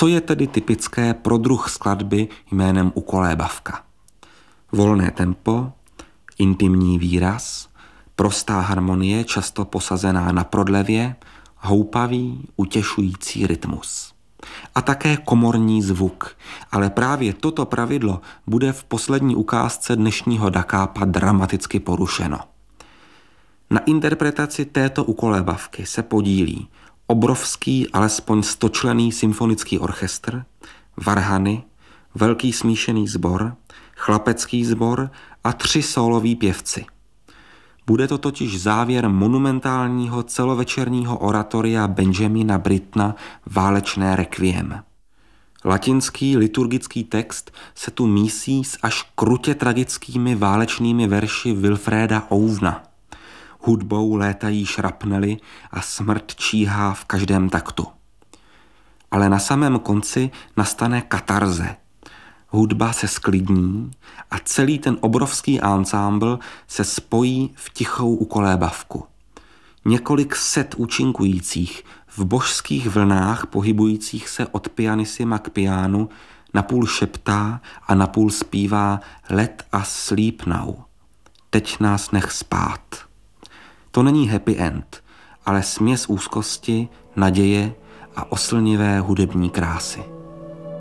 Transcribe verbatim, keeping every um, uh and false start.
Co je tedy typické pro druh skladby jménem Ukolébavka? Volné tempo, intimní výraz, prostá harmonie, často posazená na prodlevě, houpavý, utěšující rytmus. A také komorní zvuk, ale právě toto pravidlo bude v poslední ukázce dnešního dakápa dramaticky porušeno. Na interpretaci této ukolébavky se podílí obrovský, alespoň stočlenný symfonický orchestr, varhany, velký smíšený sbor, chlapecký sbor a tři sóloví pěvci. Bude to totiž závěr monumentálního celovečerního oratoria Benjamina Brittona Válečné requiem. Latinský liturgický text se tu mísí s až krutě tragickými válečnými verši Wilfréda Ouvna. Hudbou létají šrapnely a smrt číhá v každém taktu. Ale na samém konci nastane katarze. Hudba se sklidní a celý ten obrovský ansámbl se spojí v tichou ukolébavku. Několik set účinkujících v božských vlnách pohybujících se od pianissima k pianu napůl šeptá a napůl zpívá Let us sleep now. Teď nás nech spát. To není happy end, ale směs úzkosti, naděje a oslnivé hudební krásy.